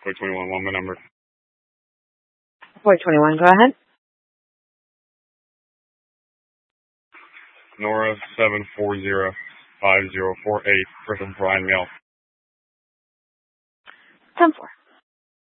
421, one my number. 421, go ahead. Nora 7405048, Griffin Bryan Mail. 10-4.